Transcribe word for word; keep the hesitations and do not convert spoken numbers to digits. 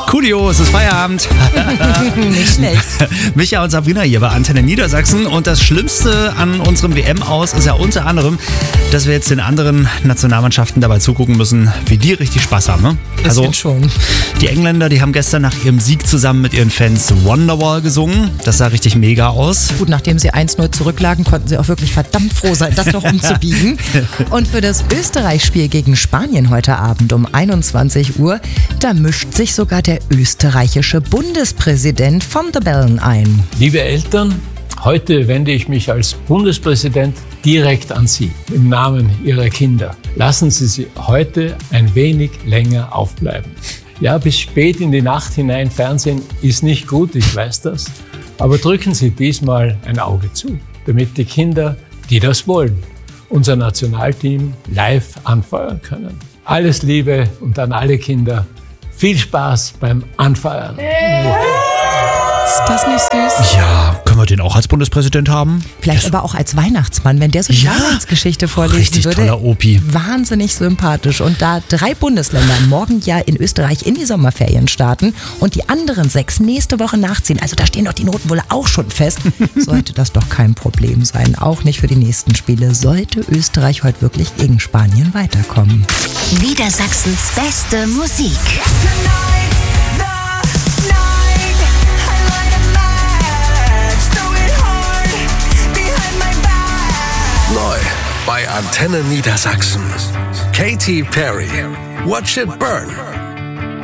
Coolio, es ist Feierabend. Nicht schlecht. Micha und Sabrina hier bei Antenne Niedersachsen. Und das Schlimmste an unserem W M-Aus ist ja unter anderem, dass wir jetzt den anderen Nationalmannschaften dabei zugucken müssen, wie die richtig Spaß haben. Ne? Also schon. Die Engländer, die haben gestern nach ihrem Sieg zusammen mit ihren Fans Wonderwall gesungen. Das sah richtig mega aus. Gut, nachdem sie eins null zurücklagen, konnten sie auch wirklich verdammt froh sein, das noch umzubiegen. Und für das Österreich-Spiel gegen Spanien heute Abend um einundzwanzig Uhr, da mischt sich sogar der österreichische Bundespräsident von der Bellen ein. Liebe Eltern, heute wende ich mich als Bundespräsident direkt an Sie im Namen Ihrer Kinder. Lassen Sie sie heute ein wenig länger aufbleiben. Ja, bis spät in die Nacht hinein Fernsehen ist nicht gut, ich weiß das. Aber drücken Sie diesmal ein Auge zu, damit die Kinder, die das wollen, unser Nationalteam live anfeuern können. Alles Liebe und an alle Kinder. Viel Spaß beim Anfeuern. Ist das nicht süß? Ja, können wir den auch als Bundespräsident haben? Vielleicht aber auch als Weihnachtsmann, wenn der so eine Ja, Weihnachtsgeschichte vorlesen richtig würde. toller Opi. Wahnsinnig sympathisch. Und da drei Bundesländer morgen ja in Österreich in die Sommerferien starten und die anderen sechs nächste Woche nachziehen, also da stehen doch die Noten wohl auch schon fest, sollte das doch kein Problem sein. Auch nicht für die nächsten Spiele. Sollte Österreich heute wirklich gegen Spanien weiterkommen. Niedersachsens beste Musik. Neu bei Antenne Niedersachsen. Katy Perry. Watch it burn.